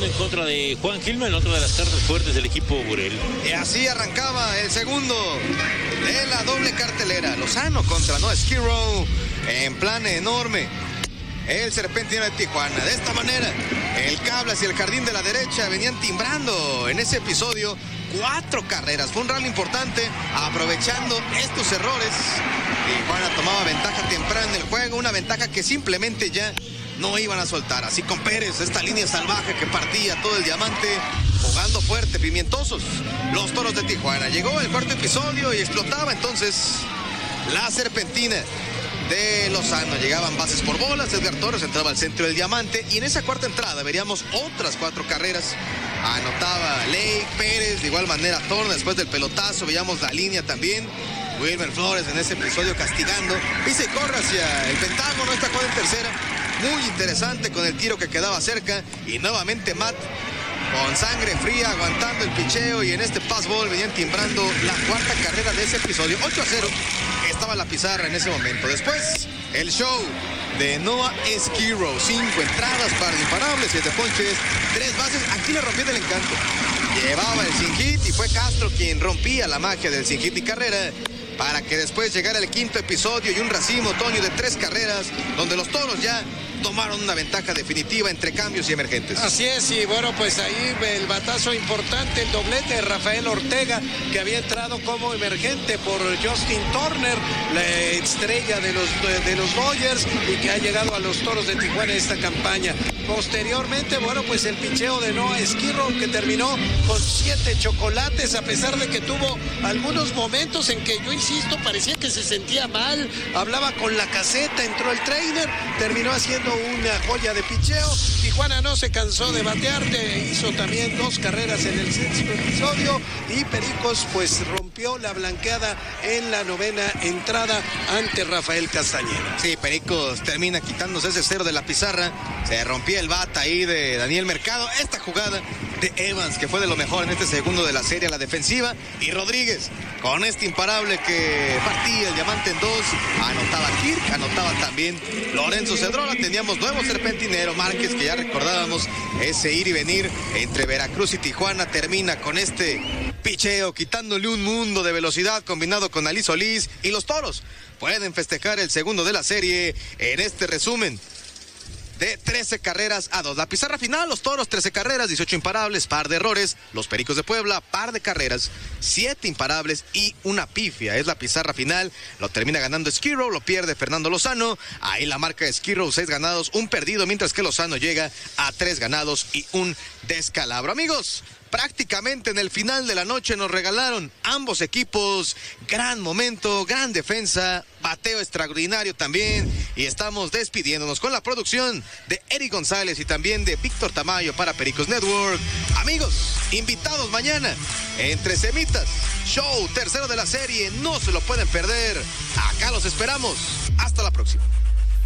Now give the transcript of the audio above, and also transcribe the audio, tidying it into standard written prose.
Lozano en contra de Juan Gilman, otra de las cartas fuertes del equipo Burel. Y así arrancaba el segundo de la doble cartelera. Lozano contra Noah Skirrow en plan enorme. El Serpentinero de Tijuana. De esta manera, el Cablas y el Jardín de la Derecha venían timbrando en ese episodio 4 carreras. Fue un rally importante, aprovechando estos errores. Tijuana tomaba ventaja temprano en el juego, una ventaja que simplemente ya no iban a soltar. Así con Pérez, esta línea salvaje que partía todo el diamante, jugando fuerte, pimientosos los Toros de Tijuana. Llegó el cuarto episodio y explotaba entonces la serpentina de Lozano. Llegaban bases por bolas, Edgar Torres entraba al centro del diamante y en esa cuarta entrada veríamos otras 4 carreras. Anotaba Lake, Pérez, de igual manera Torres después del pelotazo, veíamos la línea también. Wilmer Flores en ese episodio castigando, pisa y corre hacia el Pentágono, esta jugada en tercera, muy interesante con el tiro que quedaba cerca y nuevamente Matt con sangre fría aguantando el picheo y en este pass ball venían timbrando la cuarta carrera de ese episodio. 8-0 estaba la pizarra en ese momento. Después el show de Noah Skirrow, 5 entradas, par de imparables, 7 ponches, 3 bases. Aquí le rompió el encanto, llevaba el sin hit y fue Castro quien rompía la magia del sin hit y carrera para que después llegara el quinto episodio y un racimo otoño de 3 carreras donde los Toros ya tomaron una ventaja definitiva entre cambios y emergentes. Así es, y bueno, pues ahí el batazo importante, el doblete de Rafael Ortega, que había entrado como emergente por Justin Turner, la estrella de los Dodgers, y que ha llegado a los Toros de Tijuana esta campaña. Posteriormente, bueno, pues el picheo de Noah Skirrow, que terminó con 7 chocolates, a pesar de que tuvo algunos momentos en que, yo insisto, parecía que se sentía mal, hablaba con la caseta, entró el trainer, terminó haciendo una joya de picheo. Tijuana no se cansó de batear, hizo también 2 carreras en el sexto episodio y Pericos pues rompió la blanqueada en la 9ª entrada ante Rafael Castañeda. Sí, Pericos termina quitándose ese 0 de la pizarra, se rompía el bat ahí de Daniel Mercado, esta jugada de Evans que fue de lo mejor en este segundo de la serie a la defensiva, y Rodríguez con este imparable que partía el diamante en 2, anotaba Kirk, anotaba también Lorenzo Cedrola. Teníamos nuevo serpentinero, Márquez, que ya recordábamos ese ir y venir entre Veracruz y Tijuana, termina con este picheo quitándole un mundo de velocidad combinado con Ali Solís, y los Toros pueden festejar el segundo de la serie en este resumen de 13 carreras a 2. La pizarra final, los Toros 13 carreras, 18 imparables, par de errores. Los Pericos de Puebla, par de carreras, 7 imparables y una pifia. Es la pizarra final, lo termina ganando Skirrow, lo pierde Fernando Lozano. Ahí la marca de Skirrow, 6 ganados, 1 perdido, mientras que Lozano llega a 3 ganados y 1 descalabro. Amigos, prácticamente en el final de la noche nos regalaron ambos equipos gran momento, gran defensa, bateo extraordinario también, y estamos despidiéndonos con la producción de Eric González y también de Víctor Tamayo para Pericos Network. Amigos, invitados mañana entre Semitas, show tercero de la serie, no se lo pueden perder. Acá los esperamos. Hasta la próxima.